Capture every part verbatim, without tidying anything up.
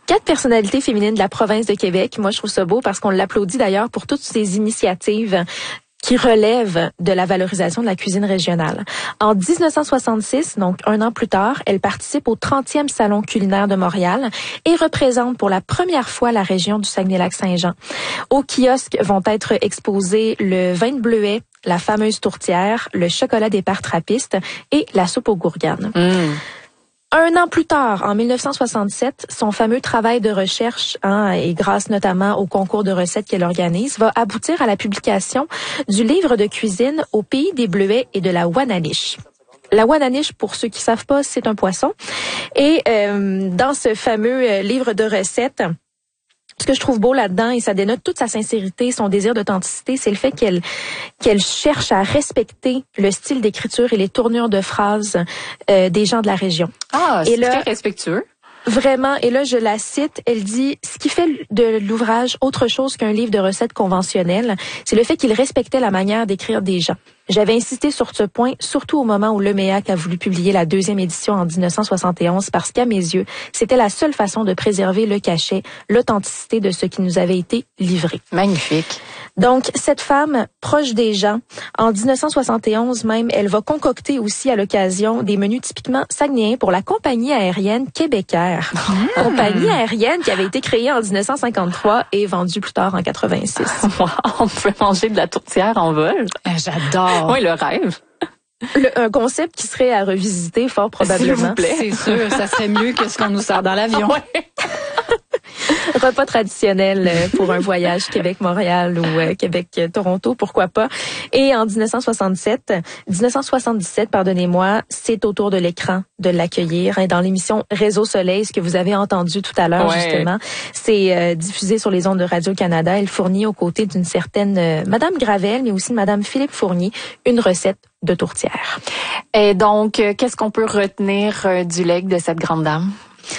Quatre personnalités féminines de la province de Québec. Moi, je trouve ça beau parce qu'on l'applaudit d'ailleurs pour toutes ces initiatives qui relève de la valorisation de la cuisine régionale. En dix-neuf cent soixante-six, donc un an plus tard, elle participe au trentième Salon culinaire de Montréal et représente pour la première fois la région du Saguenay-Lac-Saint-Jean. Au kiosque vont être exposés le vin de bleuet, la fameuse tourtière, le chocolat des parts trappistes et la soupe aux gourganes. Mmh. Un an plus tard, en mille neuf cent soixante-sept, son fameux travail de recherche, hein, et grâce notamment au concours de recettes qu'elle organise, va aboutir à la publication du livre de cuisine Au pays des bleuets et de la Wananiche. La Wananiche, pour ceux qui savent pas, c'est un poisson. Et euh, dans ce fameux livre de recettes, ce que je trouve beau là-dedans, et ça dénote toute sa sincérité, son désir d'authenticité, c'est le fait qu'elle qu'elle cherche à respecter le style d'écriture et les tournures de phrases euh, des gens de la région. Ah, c'est très respectueux. Vraiment, et là je la cite, elle dit « Ce qui fait de l'ouvrage autre chose qu'un livre de recettes conventionnel, c'est le fait qu'il respectait la manière d'écrire des gens. J'avais insisté sur ce point, surtout au moment où l'E-M E A C a voulu publier la deuxième édition en dix-neuf cent soixante et onze, parce qu'à mes yeux, c'était la seule façon de préserver le cachet, l'authenticité de ce qui nous avait été livré. » Magnifique. Donc, cette femme, proche des gens, en dix-neuf cent soixante et onze même, elle va concocter aussi à l'occasion des menus typiquement saguenéens pour la compagnie aérienne Québécois. Mmh. Compagnie aérienne qui avait été créée en dix-neuf cent cinquante-trois et vendue plus tard en quatre-vingt-six. Wow, on peut manger de la tourtière en vol. J'adore. Oui, le rêve. Le, un concept qui serait à revisiter fort probablement. S'il vous plaît. C'est sûr, ça serait mieux que ce qu'on nous sert dans l'avion. Ouais. Repas traditionnel pour un voyage Québec-Montréal ou Québec-Toronto, pourquoi pas. Et en dix-neuf cent soixante-sept, dix-neuf cent soixante-dix-sept, pardonnez-moi, c'est au tour de l'écran de l'accueillir. Dans l'émission Réseau Soleil, ce que vous avez entendu tout à l'heure, ouais. justement, c'est euh, diffusé sur les ondes de Radio-Canada. Elle fournit aux côtés d'une certaine euh, Madame Gravel, mais aussi de Madame Philippe Fournier, une recette de tourtière. Et donc, euh, qu'est-ce qu'on peut retenir euh, du legs de cette grande dame?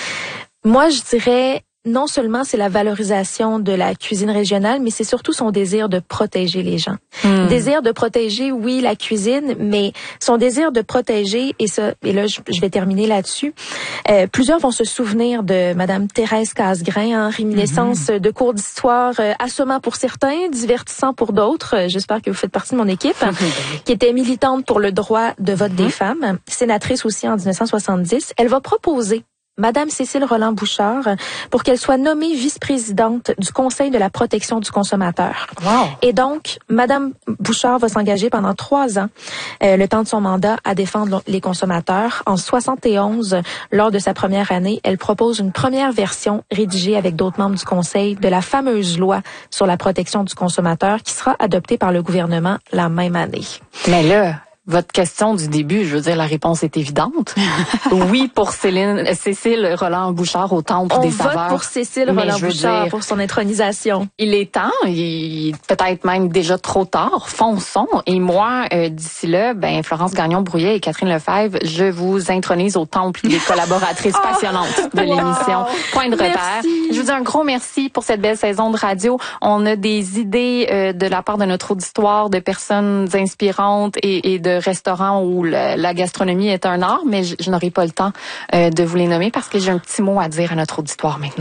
Moi, je dirais... Non seulement c'est la valorisation de la cuisine régionale, mais c'est surtout son désir de protéger les gens. Mmh. Désir de protéger, oui, la cuisine, mais son désir de protéger, et ça, et là, je, je vais terminer là-dessus. Euh, plusieurs vont se souvenir de Madame Thérèse Casgrain, hein, réminiscence mmh. de cours d'histoire euh, assommant pour certains, divertissant pour d'autres. Euh, j'espère que vous faites partie de mon équipe, mmh. qui était militante pour le droit de vote mmh. des femmes, sénatrice aussi en dix-neuf cent soixante-dix. Elle va proposer Madame Cécile Roland-Bouchard pour qu'elle soit nommée vice-présidente du Conseil de la protection du consommateur. Wow. Et donc, Madame Bouchard va s'engager pendant trois ans, euh, le temps de son mandat, à défendre les consommateurs. En soixante et onze, lors de sa première année, elle propose une première version rédigée avec d'autres membres du Conseil de la fameuse loi sur la protection du consommateur qui sera adoptée par le gouvernement la même année. Mais là... Votre question du début, je veux dire, la réponse est évidente. Oui, pour Céline, Cécile Roland-Bouchard au Temple On des vote saveurs. pour Cécile Roland-Bouchard pour son intronisation. Il est temps, il peut-être même déjà trop tard. Fonçons. Et moi, euh, d'ici là, ben Florence Gagnon-Brouillet et Catherine Lefebvre, je vous intronise au Temple des collaboratrices oh, passionnantes de wow. l'émission Point de repère. Merci. Je vous dis un gros merci pour cette belle saison de radio. On a des idées euh, de la part de notre auditoire, de personnes inspirantes et, et de restaurants où la, la gastronomie est un art, mais je, je n'aurai pas le temps euh, de vous les nommer parce que j'ai un petit mot à dire à notre auditoire maintenant.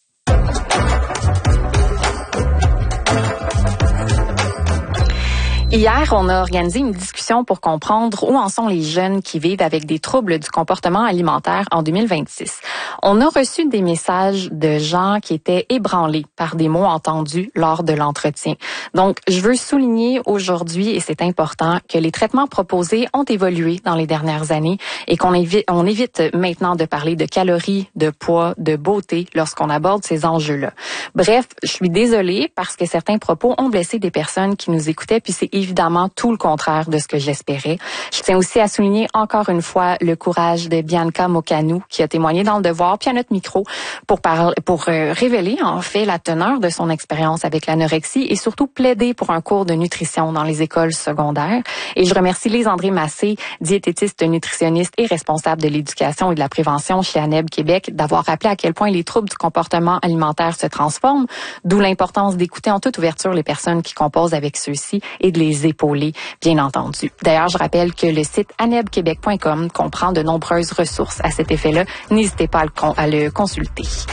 Hier, on a organisé une discussion pour comprendre où en sont les jeunes qui vivent avec des troubles du comportement alimentaire en deux mille vingt-six. On a reçu des messages de gens qui étaient ébranlés par des mots entendus lors de l'entretien. Donc, je veux souligner aujourd'hui, et c'est important, que les traitements proposés ont évolué dans les dernières années et qu'on évite, on évite maintenant de parler de calories, de poids, de beauté lorsqu'on aborde ces enjeux-là. Bref, je suis désolée parce que certains propos ont blessé des personnes qui nous écoutaient, puis c'est évidemment tout le contraire de ce que j'espérais. Je tiens aussi à souligner encore une fois le courage de Bianca Mocanou qui a témoigné dans Le Devoir puis à notre micro pour parler, pour euh, révéler en fait la teneur de son expérience avec l'anorexie et surtout plaider pour un cours de nutrition dans les écoles secondaires. Et je remercie Lise André Massé, diététiste, nutritionniste et responsable de l'éducation et de la prévention chez ANEB Québec, d'avoir rappelé à quel point les troubles du comportement alimentaire se transforment, d'où l'importance d'écouter en toute ouverture les personnes qui composent avec ceux-ci et de les épauler, bien entendu. D'ailleurs, je rappelle que le site aneb québec point com comprend de nombreuses ressources à cet effet-là. N'hésitez pas à le, à le consulter.